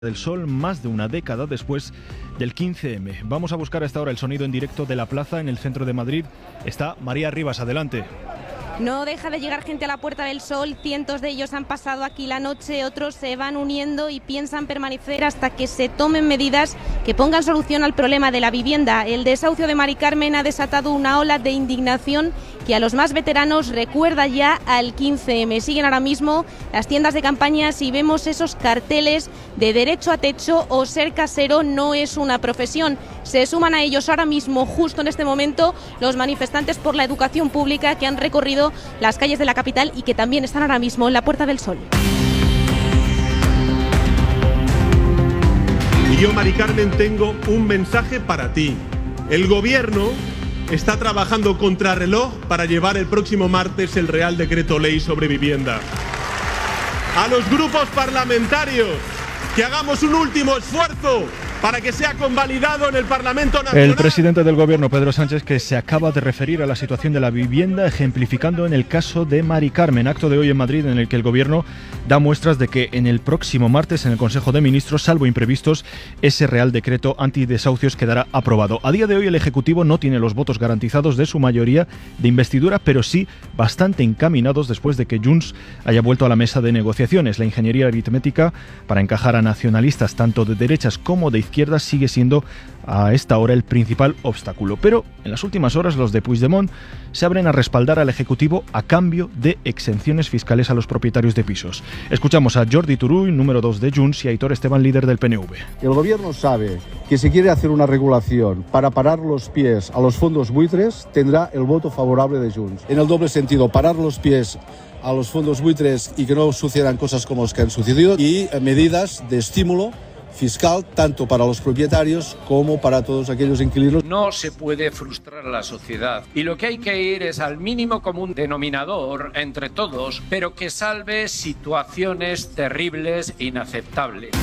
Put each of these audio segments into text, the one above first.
del Sol más de una década después del 15M. Vamos a buscar a esta hora el sonido en directo de la plaza en el centro de Madrid. Está María Rivas, adelante. No deja de llegar gente a la Puerta del Sol, cientos de ellos han pasado aquí la noche, otros se van uniendo y piensan permanecer hasta que se tomen medidas que pongan solución al problema de la vivienda. El desahucio de Mari Carmen ha desatado una ola de indignación que a los más veteranos recuerda ya al 15M. Siguen ahora mismo las tiendas de campañas y vemos esos carteles de derecho a techo o ser casero no es una profesión. Se suman a ellos ahora mismo, justo en este momento, los manifestantes por la educación pública que han recorrido las calles de la capital y que también están ahora mismo en la Puerta del Sol. Y yo, Mari Carmen, tengo un mensaje para ti. El gobierno está trabajando contrarreloj para llevar el próximo martes el Real Decreto Ley sobre vivienda. A los grupos parlamentarios, que hagamos un último esfuerzo para que sea convalidado en el Parlamento Nacional. El presidente del Gobierno, Pedro Sánchez, que se acaba de referir a la situación de la vivienda, ejemplificando en el caso de Mari Carmen, acto de hoy en Madrid en el que el Gobierno da muestras de que en el próximo martes en el Consejo de Ministros, salvo imprevistos, ese Real Decreto antidesahucios quedará aprobado. A día de hoy el Ejecutivo no tiene los votos garantizados de su mayoría de investidura, pero sí bastante encaminados después de que Junts haya vuelto a la mesa de negociaciones. La ingeniería aritmética para encajar a nacionalistas tanto de derechas como de izquierda sigue siendo a esta hora el principal obstáculo. Pero en las últimas horas los de Puigdemont se abren a respaldar al Ejecutivo a cambio de exenciones fiscales a los propietarios de pisos. Escuchamos a Jordi Turull, número 2 de Junts, y a Aitor Esteban, líder del PNV. El Gobierno sabe que si quiere hacer una regulación para parar los pies a los fondos buitres, tendrá el voto favorable de Junts. En el doble sentido, parar los pies a los fondos buitres y que no sucedan cosas como las que han sucedido, y medidas de estímulo fiscal tanto para los propietarios como para todos aquellos inquilinos. No se puede frustrar a la sociedad y lo que hay que ir es al mínimo común denominador entre todos, pero que salve situaciones terribles e inaceptables.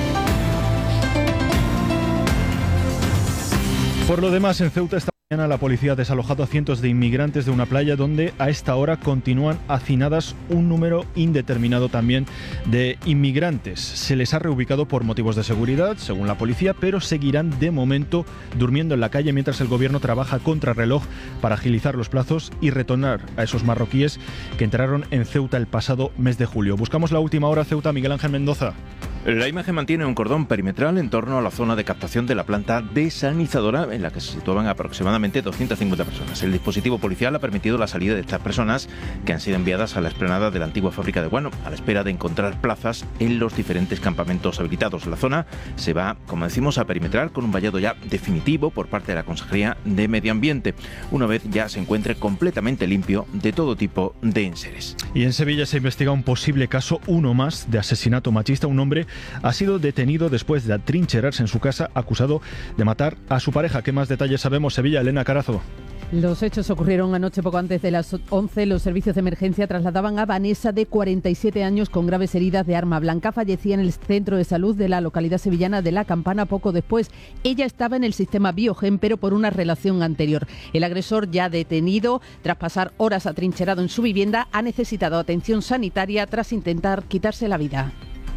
Por lo demás, en Ceuta esta mañana la policía ha desalojado a cientos de inmigrantes de una playa donde a esta hora continúan hacinadas un número indeterminado también de inmigrantes. Se les ha reubicado por motivos de seguridad, según la policía, pero seguirán de momento durmiendo en la calle mientras el gobierno trabaja contrarreloj para agilizar los plazos y retornar a esos marroquíes que entraron en Ceuta el pasado mes de julio. Buscamos la última hora Ceuta, Miguel Ángel Mendoza. La imagen mantiene un cordón perimetral en torno a la zona de captación de la planta desalinizadora en la que se situaban aproximadamente 250 personas. El dispositivo policial ha permitido la salida de estas personas que han sido enviadas a la explanada de la antigua fábrica de guano a la espera de encontrar plazas en los diferentes campamentos habilitados. La zona se va, como decimos, a perimetrar con un vallado ya definitivo por parte de la Consejería de Medio Ambiente, una vez ya se encuentre completamente limpio de todo tipo de enseres. Y en Sevilla se investiga un posible caso, uno más, de asesinato machista. Un hombre ha sido detenido después de atrincherarse en su casa acusado de matar a su pareja. ¿Qué más detalles sabemos? Sevilla, Elena Carazo. Los hechos ocurrieron anoche poco antes de las 11. Los servicios de emergencia trasladaban a Vanessa, de 47 años, con graves heridas de arma blanca. Fallecía en el centro de salud de la localidad sevillana de La Campana poco después. Ella estaba en el sistema Biogen, pero por una relación anterior. El agresor, ya detenido, tras pasar horas atrincherado en su vivienda, ha necesitado atención sanitaria tras intentar quitarse la vida.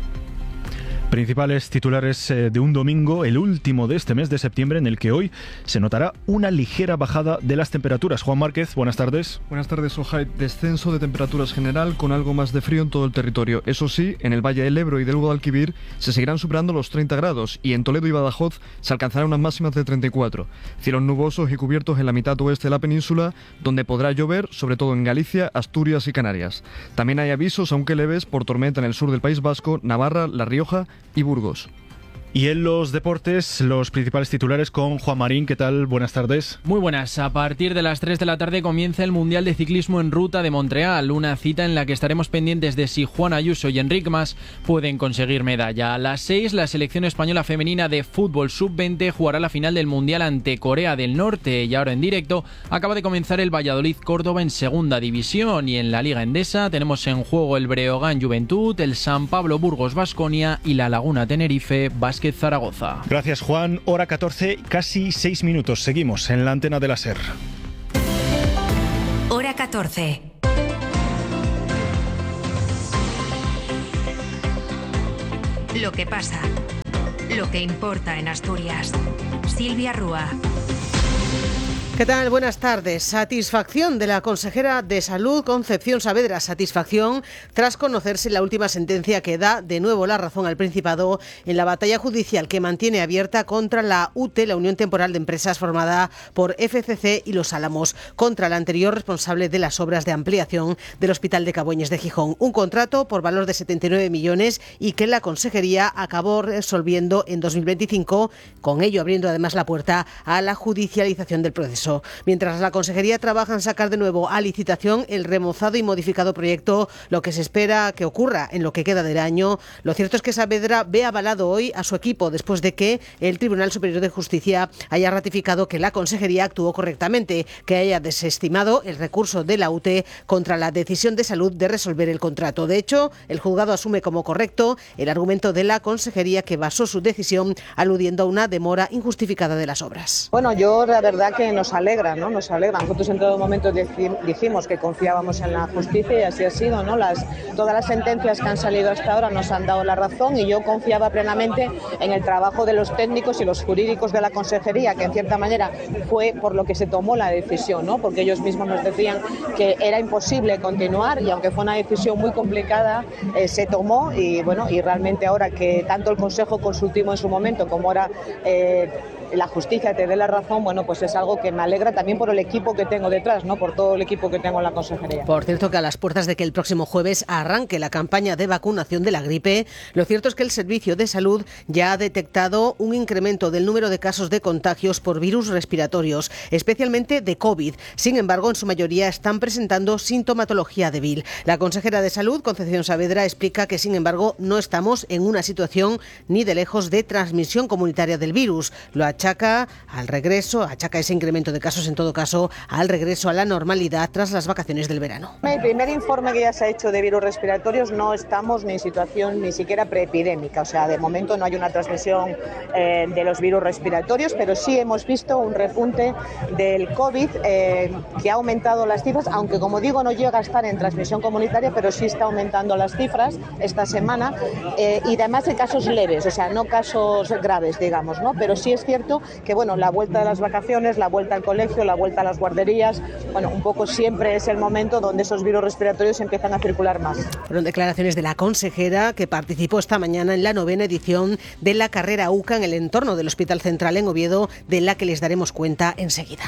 Principales titulares de un domingo, el último de este mes de septiembre, en el que hoy se notará una ligera bajada de las temperaturas. Juan Márquez, buenas tardes. Buenas tardes, Ojai. Descenso de temperaturas general con algo más de frío en todo el territorio. Eso sí, en el Valle del Ebro y del Guadalquivir se seguirán superando los 30 grados y en Toledo y Badajoz se alcanzarán unas máximas de 34. Cielos nubosos y cubiertos en la mitad oeste de la península, donde podrá llover, sobre todo en Galicia, Asturias y Canarias. También hay avisos, aunque leves, por tormenta en el sur del País Vasco, Navarra, La Rioja y Burgos. Y en los deportes, los principales titulares con Juan Marín. ¿Qué tal? Buenas tardes. Muy buenas. A partir de las 3 de la tarde comienza el Mundial de Ciclismo en Ruta de Montreal, una cita en la que estaremos pendientes de si Juan Ayuso y Enric Mas pueden conseguir medalla. A las 6, la selección española femenina de fútbol sub-20 jugará la final del Mundial ante Corea del Norte. Y ahora en directo acaba de comenzar el Valladolid-Córdoba en segunda división, y en la Liga Endesa tenemos en juego el Breogán Juventud, el San Pablo Burgos Baskonia y la Laguna Tenerife Basket Zaragoza. Gracias, Juan. Hora 14, casi 6 minutos. Seguimos en la antena de la SER. Hora 14. Lo que pasa. lo que importa en Asturias. Silvia Rúa. ¿Qué tal? Buenas tardes. Satisfacción de la consejera de Salud, Concepción Saavedra. Satisfacción tras conocerse la última sentencia que da de nuevo la razón al Principado en la batalla judicial que mantiene abierta contra la UTE, la Unión Temporal de Empresas formada por FCC y Los Álamos, contra la anterior responsable de las obras de ampliación del Hospital de Cabueñes de Gijón. Un contrato por valor de 79 millones y que la consejería acabó resolviendo en 2025, con ello abriendo además la puerta a la judicialización del proceso. Mientras la consejería trabaja en sacar de nuevo a licitación el remozado y modificado proyecto, lo que se espera que ocurra en lo que queda del año, lo cierto es que Saavedra ve avalado hoy a su equipo después de que el Tribunal Superior de Justicia haya ratificado que la consejería actuó correctamente, que haya desestimado el recurso de la UTE contra la decisión de Salud de resolver el contrato. De hecho, el juzgado asume como correcto el argumento de la consejería, que basó su decisión aludiendo a una demora injustificada de las obras. Bueno, yo la verdad que nos alegra, ¿no? Nos alegra. Nosotros en todo momento dijimos que confiábamos en la justicia y así ha sido, ¿no? Todas las sentencias que han salido hasta ahora nos han dado la razón y yo confiaba plenamente en el trabajo de los técnicos y los jurídicos de la consejería, que en cierta manera fue por lo que se tomó la decisión, ¿no? Porque ellos mismos nos decían que era imposible continuar y aunque fue una decisión muy complicada, se tomó y bueno, y realmente ahora que tanto el Consejo Consultivo en su momento como ahora la justicia te dé la razón, bueno, pues es algo que me alegra también por el equipo que tengo detrás, ¿no? Por todo el equipo que tengo en la consejería. Por cierto, que a las puertas de que el próximo jueves arranque la campaña de vacunación de la gripe, lo cierto es que el Servicio de Salud ya ha detectado un incremento del número de casos de contagios por virus respiratorios, especialmente de COVID. Sin embargo, en su mayoría están presentando sintomatología débil. La consejera de Salud, Concepción Saavedra, explica que, sin embargo, no estamos en una situación ni de lejos de transmisión comunitaria del virus. Lo achaca ese incremento de casos, en todo caso, al regreso a la normalidad tras las vacaciones del verano. El primer informe que ya se ha hecho de virus respiratorios, no estamos en situación ni siquiera preepidémica, o sea, de momento no hay una transmisión de los virus respiratorios, pero sí hemos visto un repunte del COVID que ha aumentado las cifras, aunque como digo no llega a estar en transmisión comunitaria, pero sí está aumentando las cifras esta semana y además de casos leves, o sea, no casos graves, digamos, ¿no? Pero sí es cierto que, bueno, la vuelta de las vacaciones, la vuelta al colegio, la vuelta a las guarderías, bueno, un poco siempre es el momento donde esos virus respiratorios empiezan a circular más. Fueron declaraciones de la consejera, que participó esta mañana en la 9ª edición de la carrera UCA en el entorno del Hospital Central en Oviedo, de la que les daremos cuenta enseguida.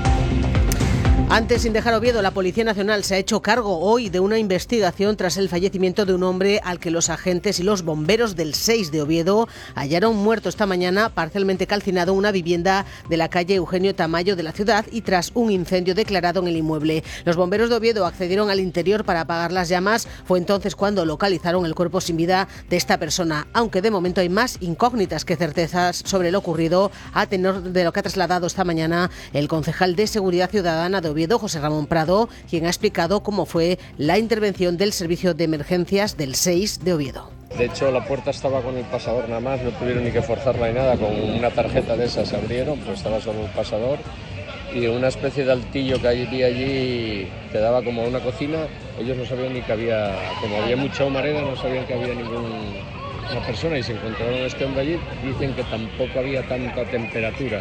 Antes, sin dejar Oviedo, la Policía Nacional se ha hecho cargo hoy de una investigación tras el fallecimiento de un hombre al que los agentes y los bomberos del 6 de Oviedo hallaron muerto esta mañana, parcialmente calcinado, una vivienda de la calle Eugenio Tamayo de la ciudad y tras un incendio declarado en el inmueble. Los bomberos de Oviedo accedieron al interior para apagar las llamas. Fue entonces cuando localizaron el cuerpo sin vida de esta persona, aunque de momento hay más incógnitas que certezas sobre lo ocurrido, a tenor de lo que ha trasladado esta mañana el concejal de Seguridad Ciudadana de Oviedo, José Ramón Prado, quien ha explicado cómo fue la intervención del Servicio de Emergencias del 6 de Oviedo. De hecho, la puerta estaba con el pasador nada más, no tuvieron ni que forzarla ni nada, con una tarjeta de esas se abrieron, pues estaba solo el pasador y una especie de altillo que había allí que daba como a una cocina. Ellos no sabían ni que había, como había mucha humareda, no sabían que había ninguna persona y se encontraron a este hombre allí. Dicen que tampoco había tanta temperatura.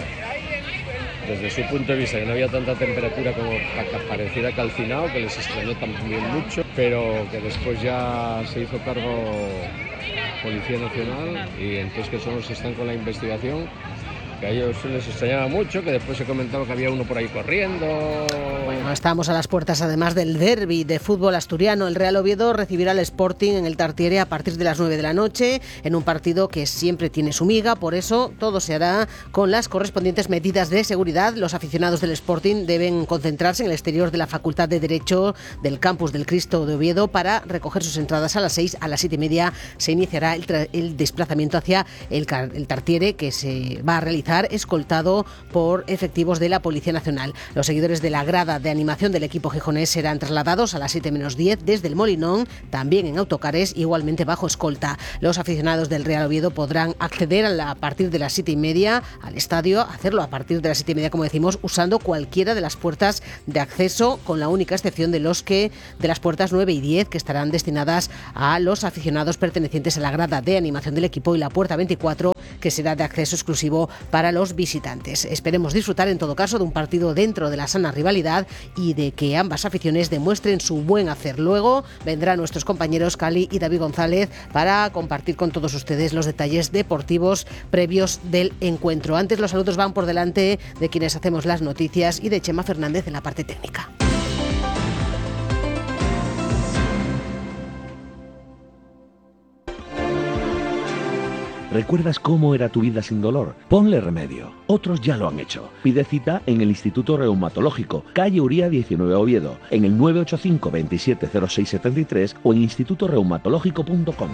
Desde su punto de vista, que no había tanta temperatura como para que pareciera calcinado, que les extrañó también mucho, pero que después ya se hizo cargo Policía Nacional y entonces que son los que están con la investigación, que a ellos les extrañaba mucho, que después se comentaba que había uno por ahí corriendo. Bueno, estamos a las puertas además del derbi de fútbol asturiano. El Real Oviedo recibirá al Sporting en el Tartiere a partir de las 9 de la noche, en un partido que siempre tiene su miga, por eso todo se hará con las correspondientes medidas de seguridad. Los aficionados del Sporting deben concentrarse en el exterior de la Facultad de Derecho del campus del Cristo de Oviedo para recoger sus entradas a las 6. A las 7:30 se iniciará el desplazamiento hacia el Tartiere, que se va a realizar escoltado por efectivos de la Policía Nacional. Los seguidores de la grada de animación del equipo gijonés serán trasladados a las 7:10 desde el Molinón, también en autocares, igualmente bajo escolta. Los aficionados del Real Oviedo podrán acceder a partir de las 7:30 al estadio, hacerlo a partir de las 7:30, como decimos, usando cualquiera de las puertas de acceso, con la única excepción de las puertas 9 y 10, que estarán destinadas a los aficionados pertenecientes a la grada de animación del equipo, y la puerta 24, que será de acceso exclusivo para los visitantes. Esperemos disfrutar en todo caso de un partido dentro de la sana rivalidad y de que ambas aficiones demuestren su buen hacer. Luego vendrán nuestros compañeros Cali y David González para compartir con todos ustedes los detalles deportivos previos del encuentro. Antes, los saludos van por delante de quienes hacemos las noticias y de Chema Fernández en la parte técnica. ¿Recuerdas cómo era tu vida sin dolor? Ponle remedio. Otros ya lo han hecho. Pide cita en el Instituto Reumatológico, calle Uría 19 Oviedo, en el 985 27 06 73 o en institutoreumatológico.com.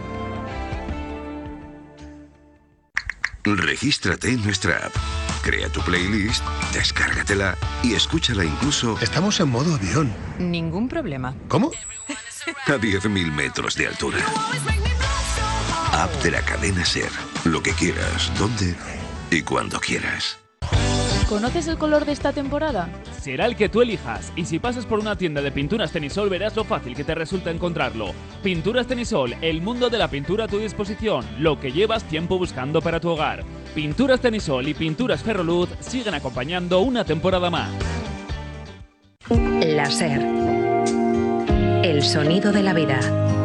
Regístrate en nuestra app. Crea tu playlist, descárgatela y escúchala incluso... Estamos en modo avión. Ningún problema. ¿Cómo? A 10.000 metros de altura. App de la cadena SER. Lo que quieras, donde y cuando quieras. ¿Conoces el color de esta temporada? Será el que tú elijas, y si pasas por una tienda de pinturas Tenisol verás lo fácil que te resulta encontrarlo. Pinturas Tenisol, el mundo de la pintura a tu disposición, lo que llevas tiempo buscando para tu hogar. Pinturas Tenisol y Pinturas Ferroluz siguen acompañando una temporada más. La SER. El sonido de la vida.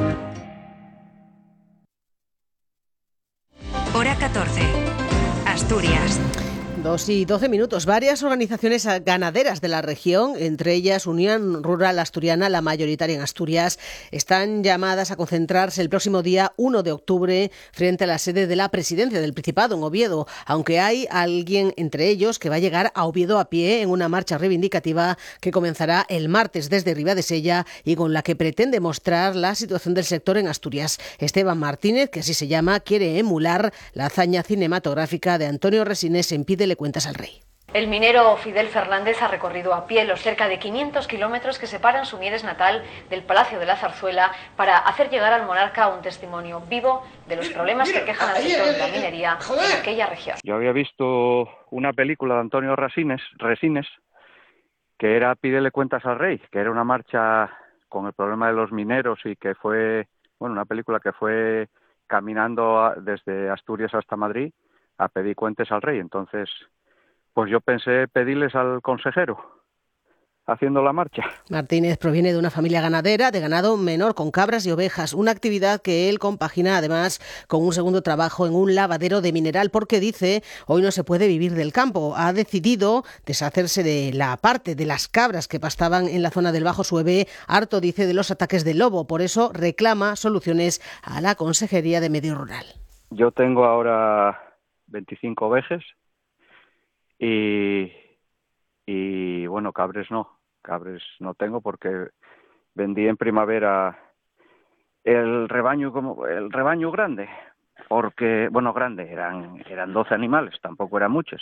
Hora 14. Asturias. 2:12. Varias organizaciones ganaderas de la región, entre ellas Unión Rural Asturiana, la mayoritaria en Asturias, están llamadas a concentrarse el próximo día 1 de octubre frente a la sede de la Presidencia del Principado en Oviedo, aunque hay alguien entre ellos que va a llegar a Oviedo a pie en una marcha reivindicativa que comenzará el martes desde Ribadesella y con la que pretende mostrar la situación del sector en Asturias. Esteban Martínez, que así se llama, quiere emular la hazaña cinematográfica de Antonio Resines en Pídele cuentas al rey. El minero Fidel Fernández ha recorrido a pie los cerca de 500 kilómetros que separan su Mieres natal del Palacio de la Zarzuela para hacer llegar al monarca un testimonio vivo de los problemas que quejan al sector de la minería en aquella región. Yo había visto una película de Antonio Resines, que era Pídele cuentas al rey, que era una marcha con el problema de los mineros y que fue, una película que fue caminando desde Asturias hasta Madrid a pedir cuentas al rey. Entonces, pues yo pensé pedirles al consejero haciendo la marcha. Martínez proviene de una familia ganadera de ganado menor con cabras y ovejas, una actividad que él compagina además con un segundo trabajo en un lavadero de mineral porque dice hoy no se puede vivir del campo. Ha decidido deshacerse de la parte de las cabras que pastaban en la zona del Bajo Sueve, harto dice de los ataques del lobo, por eso reclama soluciones a la Consejería de Medio Rural. Yo tengo ahora 25 ovejas y cabres no tengo porque vendí en primavera el rebaño grande, porque grande eran 12 animales, tampoco eran muchos,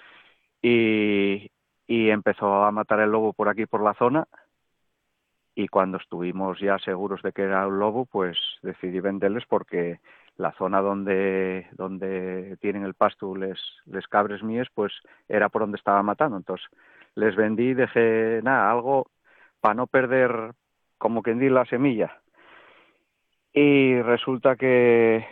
y empezó a matar el lobo por aquí por la zona, y cuando estuvimos ya seguros de que era un lobo, pues decidí venderles porque la zona donde tienen el pasto les cabres mías, pues era por donde estaba matando. Entonces les vendí y dejé algo para no perder, como quien dice, la semilla. Y resulta que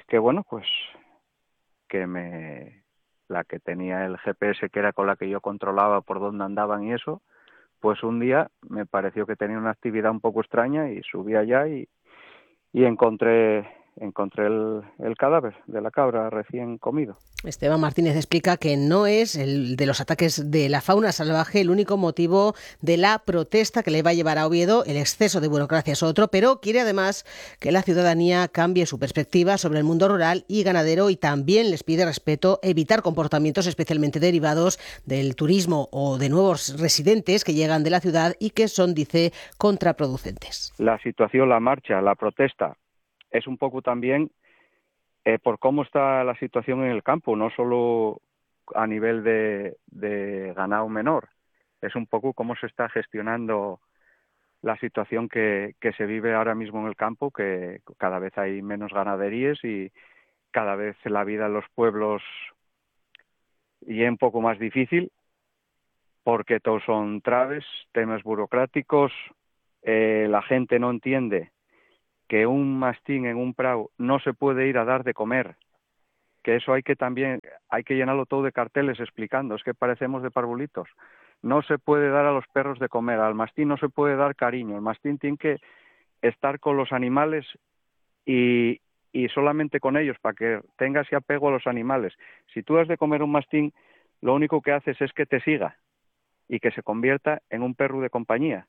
la que tenía el GPS, que era con la que yo controlaba por dónde andaban y eso, pues un día me pareció que tenía una actividad un poco extraña y subí allá y encontré el cadáver de la cabra recién comido. Esteban Martínez explica que no es el de los ataques de la fauna salvaje el único motivo de la protesta que le va a llevar a Oviedo. El exceso de burocracia es otro, pero quiere además que la ciudadanía cambie su perspectiva sobre el mundo rural y ganadero y también les pide respeto, evitar comportamientos especialmente derivados del turismo o de nuevos residentes que llegan de la ciudad y que son, dice, contraproducentes. La situación, la marcha, la protesta es un poco también por cómo está la situación en el campo, no solo a nivel de ganado menor, es un poco cómo se está gestionando la situación que se vive ahora mismo en el campo, que cada vez hay menos ganaderías y cada vez la vida en los pueblos y es un poco más difícil porque todos son traves, temas burocráticos, la gente no entiende que un mastín en un prado no se puede ir a dar de comer que eso hay que llenarlo todo de carteles explicando, es que parecemos de parvulitos. No se puede dar a los perros de comer, al mastín no se puede dar cariño, el mastín tiene que estar con los animales y solamente con ellos, para que tenga ese apego a los animales. Si tú das de comer un mastín, lo único que haces es que te siga y que se convierta en un perro de compañía.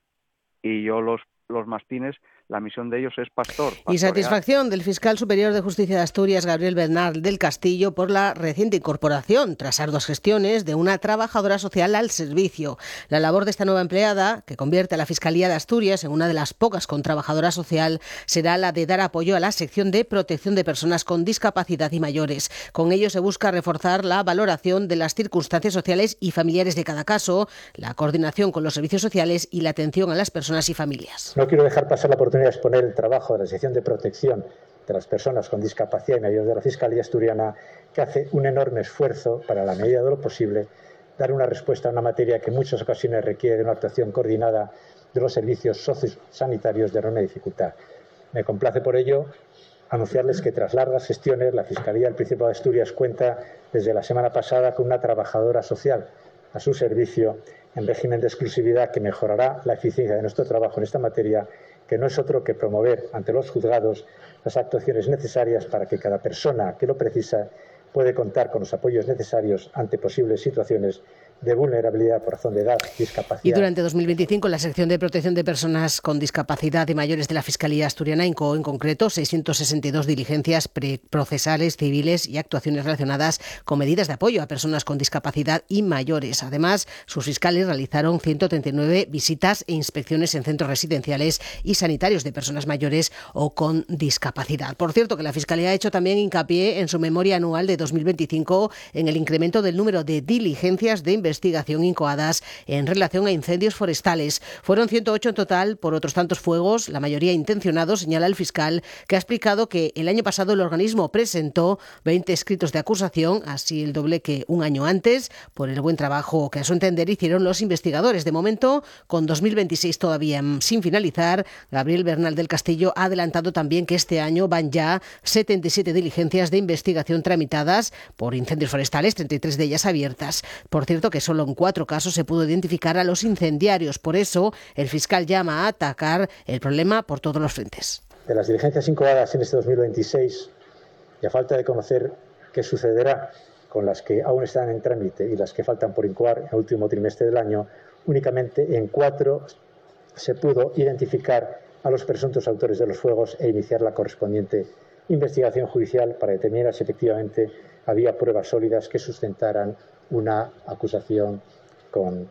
Y yo los mastines, la misión de ellos es pastorear. Y satisfacción del fiscal superior de Justicia de Asturias, Gabriel Bernal del Castillo, por la reciente incorporación, tras arduas gestiones, de una trabajadora social al servicio. La labor de esta nueva empleada, que convierte a la Fiscalía de Asturias en una de las pocas con trabajadora social, será la de dar apoyo a la sección de protección de personas con discapacidad y mayores. Con ello se busca reforzar la valoración de las circunstancias sociales y familiares de cada caso, la coordinación con los servicios sociales y la atención a las personas y familias. No quiero dejar pasar la oportunidad de exponer el trabajo de la sección de protección de las personas con discapacidad y mayores de la Fiscalía asturiana, que hace un enorme esfuerzo para, a la medida de lo posible, dar una respuesta a una materia que en muchas ocasiones requiere de una actuación coordinada de los servicios sociosanitarios de enorme dificultad. Me complace por ello anunciarles que tras largas gestiones la Fiscalía del Principado de Asturias cuenta desde la semana pasada con una trabajadora social a su servicio en régimen de exclusividad que mejorará la eficiencia de nuestro trabajo en esta materia, que no es otro que promover ante los juzgados las actuaciones necesarias para que cada persona que lo precisa puede contar con los apoyos necesarios ante posibles situaciones de vulnerabilidad por razón de edad, discapacidad. Y durante 2025 la sección de protección de personas con discapacidad y mayores de la Fiscalía asturiana incoó en concreto 662 diligencias procesales, civiles y actuaciones relacionadas con medidas de apoyo a personas con discapacidad y mayores. Además, sus fiscales realizaron 139 visitas e inspecciones en centros residenciales y sanitarios de personas mayores o con discapacidad. Por cierto, que la Fiscalía ha hecho también hincapié en su memoria anual de 2025 en el incremento del número de diligencias de investigación incoadas en relación a incendios forestales. Fueron 108 en total por otros tantos fuegos, la mayoría intencionados, señala el fiscal, que ha explicado que el año pasado el organismo presentó 20 escritos de acusación, así el doble que un año antes, por el buen trabajo que a su entender hicieron los investigadores. De momento, con 2026 todavía sin finalizar, Gabriel Bernal del Castillo ha adelantado también que este año van ya 77 diligencias de investigación tramitadas por incendios forestales, 33 de ellas abiertas. Por cierto, que solo en 4 casos se pudo identificar a los incendiarios. Por eso, el fiscal llama a atacar el problema por todos los frentes. De las diligencias incoadas en este 2026, y a falta de conocer qué sucederá con las que aún están en trámite y las que faltan por incoar en el último trimestre del año, únicamente en 4 se pudo identificar a los presuntos autores de los fuegos e iniciar la correspondiente investigación judicial para determinar si efectivamente había pruebas sólidas que sustentaran una acusación con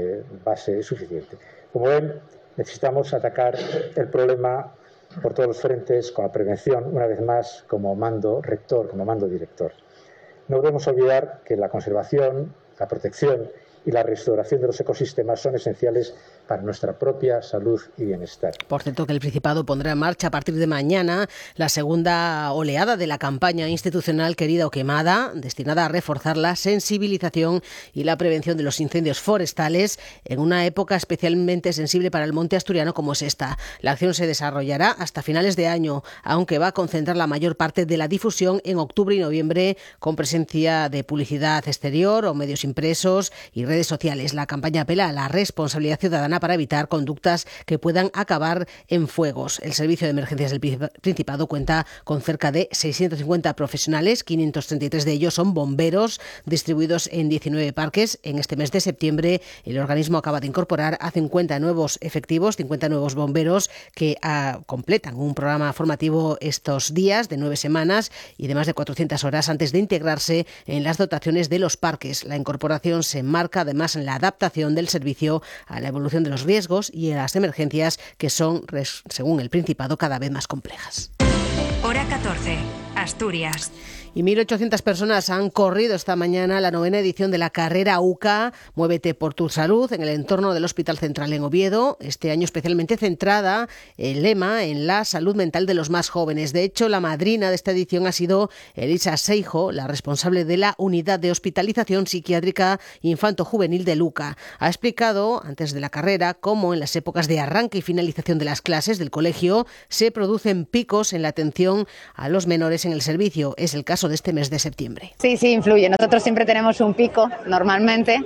base suficiente. Como ven, necesitamos atacar el problema por todos los frentes, con la prevención, una vez más, como mando rector, como mando director. No debemos olvidar que la conservación, la protección y la restauración de los ecosistemas son esenciales para nuestra propia salud y bienestar. Por cierto, que el Principado pondrá en marcha a partir de mañana la segunda oleada de la campaña institucional Querida o Quemada, destinada a reforzar la sensibilización y la prevención de los incendios forestales en una época especialmente sensible para el monte asturiano como es esta. La acción se desarrollará hasta finales de año, aunque va a concentrar la mayor parte de la difusión en octubre y noviembre, con presencia de publicidad exterior o medios impresos y redes sociales. La campaña apela a la responsabilidad ciudadana para evitar conductas que puedan acabar en fuegos. El Servicio de Emergencias del Principado cuenta con cerca de 650 profesionales, 533 de ellos son bomberos, distribuidos en 19 parques. En este mes de septiembre, el organismo acaba de incorporar a 50 nuevos efectivos, 50 nuevos bomberos que completan un programa formativo estos días de 9 semanas y de más de 400 horas antes de integrarse en las dotaciones de los parques. La incorporación se enmarca además en la adaptación del servicio a la evolución de los riesgos y a las emergencias que son, según el Principado, cada vez más complejas. Hora 14, Asturias. Y 1.800 personas han corrido esta mañana la 9ª edición de la carrera UCA Muévete por tu Salud en el entorno del Hospital Central en Oviedo, este año especialmente centrada el lema en la salud mental de los más jóvenes. De hecho, la madrina de esta edición ha sido Elisa Seijo, la responsable de la Unidad de Hospitalización Psiquiátrica Infanto-Juvenil de Luca. Ha explicado antes de la carrera cómo en las épocas de arranque y finalización de las clases del colegio se producen picos en la atención a los menores en el servicio. Es el caso transcurso de este mes de septiembre. Sí, influye. Nosotros siempre tenemos un pico, normalmente,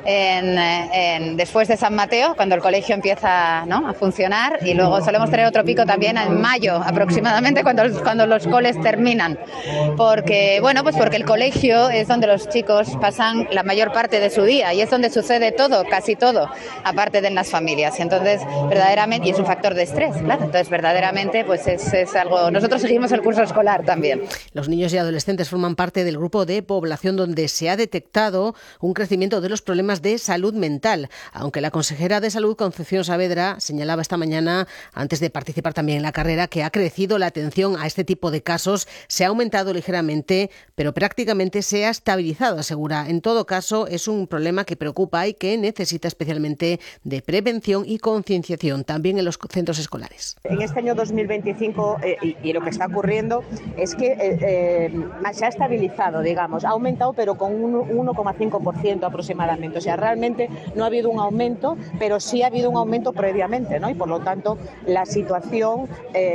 después de San Mateo, cuando el colegio empieza, ¿no?, a funcionar, y luego solemos tener otro pico también en mayo aproximadamente, cuando los coles terminan, porque el colegio es donde los chicos pasan la mayor parte de su día y es donde sucede todo, casi todo, aparte de en las familias. Entonces, verdaderamente, y es un factor de estrés, claro, entonces verdaderamente pues es algo. Nosotros seguimos el curso escolar también. Los niños y adolescentes forman parte del grupo de población donde se ha detectado un crecimiento de los problemas de salud mental, aunque la consejera de Salud, Concepción Saavedra, señalaba esta mañana, antes de participar también en la carrera, que ha crecido la atención a este tipo de casos, se ha aumentado ligeramente, pero prácticamente se ha estabilizado, asegura. En todo caso, es un problema que preocupa y que necesita especialmente de prevención y concienciación, también en los centros escolares. En este año 2025, y lo que está ocurriendo es que se ha estabilizado, digamos, ha aumentado, pero con un 1,5% aproximadamente. O sea, realmente no ha habido un aumento, pero sí ha habido un aumento previamente, ¿no? Y por lo tanto, la situación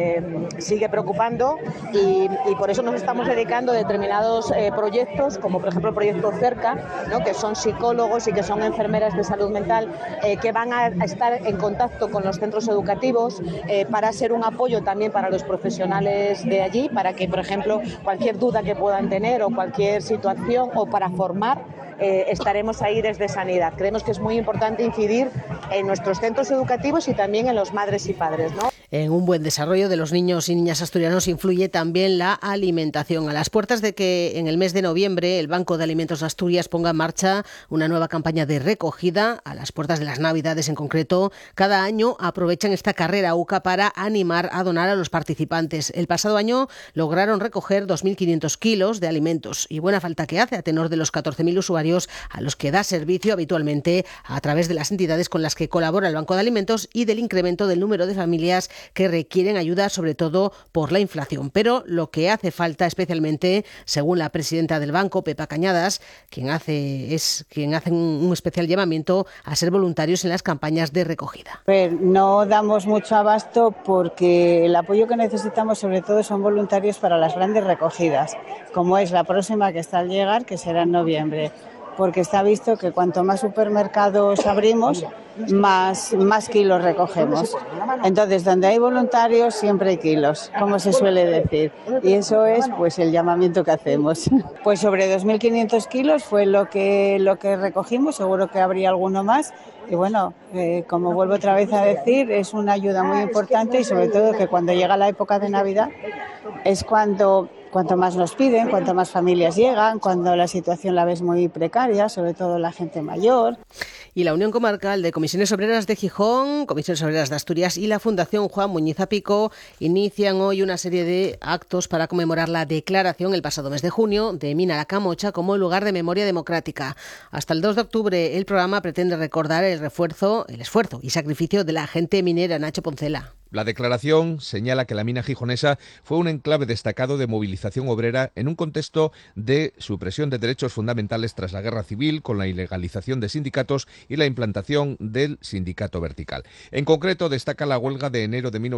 sigue preocupando y por eso nos estamos dedicando a determinados proyectos, como por ejemplo el proyecto Cerca, ¿no?, que son psicólogos y que son enfermeras de salud mental que van a estar en contacto con los centros educativos para ser un apoyo también para los profesionales de allí, para que, por ejemplo, cualquier duda que puedan tener o cualquier situación o para formar, estaremos ahí desde Sanidad. Creemos que es muy importante incidir en nuestros centros educativos y también en los madres y padres, ¿no? En un buen desarrollo de los niños y niñas asturianos influye también la alimentación. A las puertas de que en el mes de noviembre el Banco de Alimentos de Asturias ponga en marcha una nueva campaña de recogida, a las puertas de las Navidades en concreto, cada año aprovechan esta carrera UCA para animar a donar a los participantes. El pasado año lograron recoger 2.500 kilos de alimentos y buena falta que hace a tenor de los 14.000 usuarios a los que da servicio habitualmente a través de las entidades con las que colabora el Banco de Alimentos y del incremento del número de familias que requieren ayuda, sobre todo por la inflación. Pero lo que hace falta especialmente, según la presidenta del banco, Pepa Cañadas, quien hace un especial llamamiento a ser voluntarios en las campañas de recogida. No damos mucho abasto porque el apoyo que necesitamos sobre todo son voluntarios para las grandes recogidas, como es la próxima que está al llegar, que será en noviembre, porque está visto que cuanto más supermercados abrimos, más kilos recogemos. Entonces, donde hay voluntarios siempre hay kilos, como se suele decir. Y eso es pues el llamamiento que hacemos. Pues sobre 2.500 kilos fue lo que recogimos, seguro que habría alguno más. Y bueno, como vuelvo otra vez a decir, es una ayuda muy importante y sobre todo que cuando llega la época de Navidad es cuanto más nos piden, cuanto más familias llegan, cuando la situación la ves muy precaria, sobre todo la gente mayor. Y la Unión Comarcal de Comisiones Obreras de Gijón, Comisiones Obreras de Asturias y la Fundación Juan Muñiz Pico inician hoy una serie de actos para conmemorar la declaración el pasado mes de junio de Mina la Camocha como lugar de memoria democrática. Hasta el 2 de octubre el programa pretende recordar el esfuerzo y sacrificio de la gente minera. Nacho Poncela. La declaración señala que la mina gijonesa fue un enclave destacado de movilización obrera en un contexto de supresión de derechos fundamentales tras la guerra civil, con la ilegalización de sindicatos y la implantación del sindicato vertical. En concreto, destaca la huelga de enero de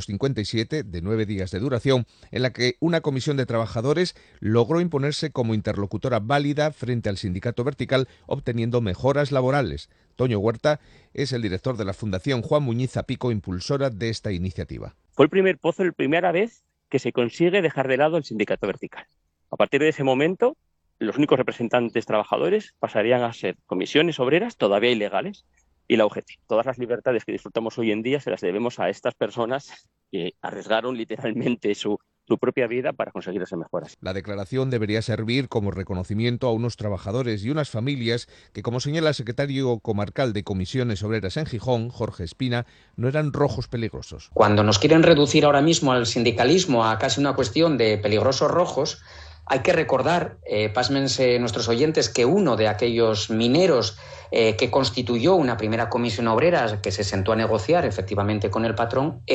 1957, de 9 días de duración, en la que una comisión de trabajadores logró imponerse como interlocutora válida frente al sindicato vertical, obteniendo mejoras laborales. Toño Huerta es el director de la Fundación Juan Muñiz Pico, impulsora de esta iniciativa. Fue el primer pozo, la primera vez que se consigue dejar de lado el sindicato vertical. A partir de ese momento, los únicos representantes trabajadores pasarían a ser comisiones obreras todavía ilegales y la UGT. Todas las libertades que disfrutamos hoy en día se las debemos a estas personas que arriesgaron literalmente su propia vida para conseguir esas mejoras. La declaración debería servir como reconocimiento a unos trabajadores y unas familias que, como señala el secretario comarcal de Comisiones Obreras en Gijón, Jorge Espina, no eran rojos peligrosos. Cuando nos quieren reducir ahora mismo al sindicalismo a casi una cuestión de peligrosos rojos, hay que recordar, pásmense nuestros oyentes, que uno de aquellos mineros que constituyó una primera comisión obrera que se sentó a negociar efectivamente con el patrón era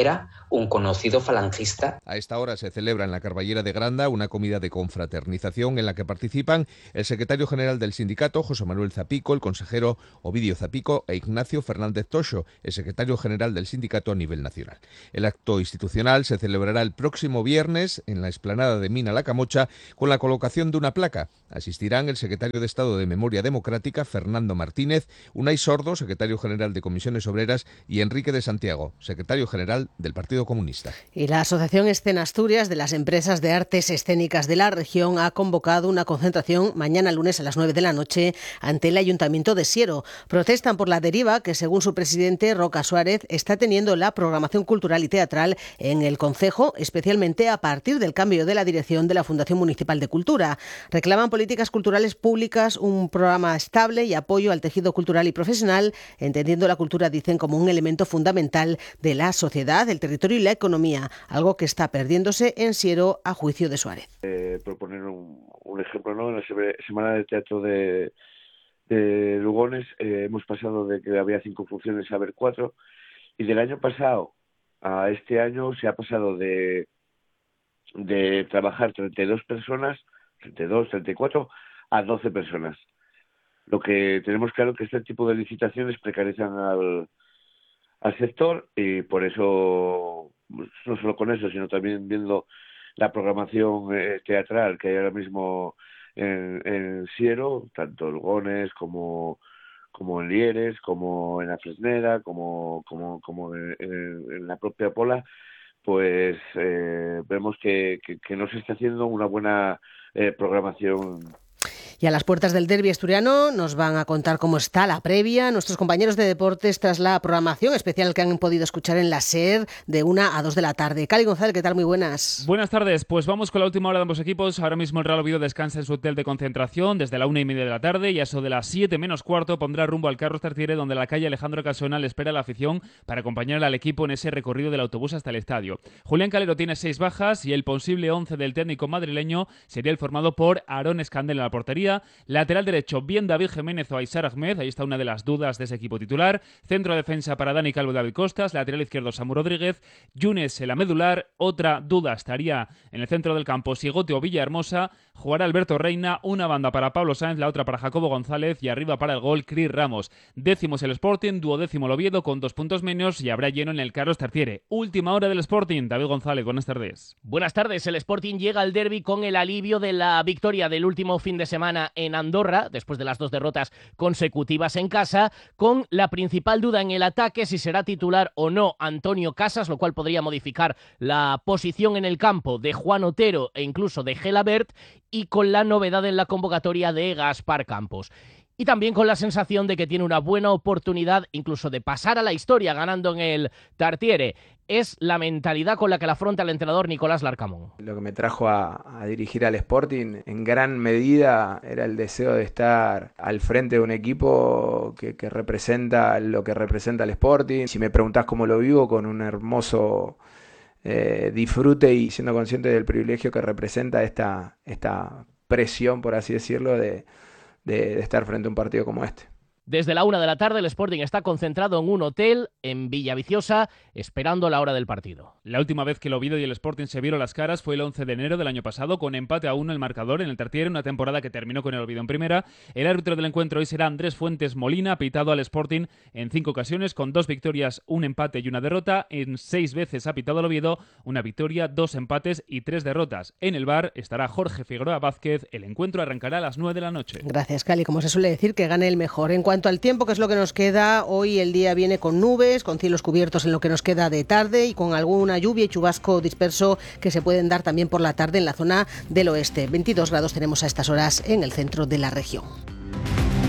un conocido falangista. A esta hora se celebra en la Carballera de Granda una comida de confraternización en la que participan el secretario general del sindicato, José Manuel Zapico, el consejero Ovidio Zapico e Ignacio Fernández Toxo, el secretario general del sindicato a nivel nacional. El acto institucional se celebrará el próximo viernes en la explanada de Mina La Camocha con la colocación de una placa. Asistirán el secretario de Estado de Memoria Democrática, Fernando Martínez, Unai Sordo, secretario general de Comisiones Obreras, y Enrique de Santiago, secretario general del Partido Comunista. Y la Asociación Escena Asturias de las Empresas de Artes Escénicas de la región ha convocado una concentración mañana lunes a las 9 de la noche ante el Ayuntamiento de Siero. Protestan por la deriva que, según su presidente, Roca Suárez, está teniendo la programación cultural y teatral en el concejo, especialmente a partir del cambio de la dirección de la Fundación Municipal de Cultura. Reclaman políticas culturales públicas, un programa estable y apoyo al tejido cultural y profesional, entendiendo la cultura, dicen, como un elemento fundamental de la sociedad, el territorio y la economía, algo que está perdiéndose en Siero a juicio de Suárez. Proponer un ejemplo, ¿no? En la Semana de Teatro de Lugones hemos pasado de que había 5 funciones a haber 4, y del año pasado a este año se ha pasado de trabajar 32 personas, 32, 34, a 12 personas. Lo que tenemos claro que este tipo de licitaciones precarizan al sector, y por eso, no solo con eso, sino también viendo la programación teatral que hay ahora mismo en Siero, tanto en Lugones como en Lieres, como en la Fresneda, como en la propia Pola, pues vemos que no se está haciendo una buena programación. Y a las puertas del derbi asturiano nos van a contar cómo está la previa nuestros compañeros de deportes tras la programación especial que han podido escuchar en la SER de 1 a 2 de la tarde. Cali González, ¿qué tal? Muy buenas. Buenas tardes, pues vamos con la última hora de ambos equipos. Ahora mismo el Real Oviedo descansa en su hotel de concentración desde la 1:30 de la tarde, y a eso de las 7 menos cuarto pondrá rumbo al Carlos Tartiere, donde la calle Alejandro Casona le espera la afición para acompañar al equipo en ese recorrido del autobús hasta el estadio. Julián Calero tiene 6 bajas y el posible 11 del técnico madrileño sería el formado por Aarón Escandel en la portería. Lateral derecho, bien David Jiménez o Aysar Ahmed, ahí está una de las dudas de ese equipo titular. Centro de defensa para Dani Calvo y David Costas. Lateral izquierdo, Samu Rodríguez. Yunes en la medular. Otra duda estaría en el centro del campo, Sigote o Villahermosa. Jugará Alberto Reina. Una banda para Pablo Sáenz, la otra para Jacobo González, y arriba para el gol, Cris Ramos. 10º el Sporting, 12º el Oviedo con 2 puntos menos, y habrá lleno en el Carlos Tartiere. Última hora del Sporting. David González, buenas tardes. Buenas tardes. El Sporting llega al derbi con el alivio de la victoria del último fin de semana en Andorra, después de las 2 derrotas consecutivas en casa, con la principal duda en el ataque si será titular o no Antonio Casas, lo cual podría modificar la posición en el campo de Juan Otero e incluso de Gelabert, y con la novedad en la convocatoria de Gaspar Campos. Y también con la sensación de que tiene una buena oportunidad incluso de pasar a la historia ganando en el Tartiere. Es la mentalidad con la que la afronta el entrenador Nicolás Larcamón. Lo que me trajo a dirigir al Sporting en gran medida era el deseo de estar al frente de un equipo que representa lo que representa el Sporting. Si me preguntás cómo lo vivo, con un hermoso disfrute y siendo consciente del privilegio que representa esta presión, por así decirlo, de estar frente a un partido como este. Desde la 1 de la tarde el Sporting está concentrado en un hotel en Villaviciosa esperando la hora del partido. La última vez que el Oviedo y el Sporting se vieron las caras fue el 11 de enero del año pasado, con empate a 1 el marcador en el Tartiere, una temporada que terminó con el Oviedo en primera. El árbitro del encuentro hoy será Andrés Fuentes Molina, pitado al Sporting en 5 ocasiones con 2 victorias, 1 empate y 1 derrota. En 6 veces ha pitado al Oviedo, 1 victoria, 2 empates y 3 derrotas. En el VAR estará Jorge Figueroa Vázquez. El encuentro arrancará a las 9 de la noche. Gracias, Cali. Como se suele decir, que gane el mejor. En cuanto al tiempo, que es lo que nos queda, hoy el día viene con nubes, con cielos cubiertos en lo que nos queda de tarde y con alguna lluvia y chubasco disperso que se pueden dar también por la tarde en la zona del oeste. 22 grados tenemos a estas horas en el centro de la región.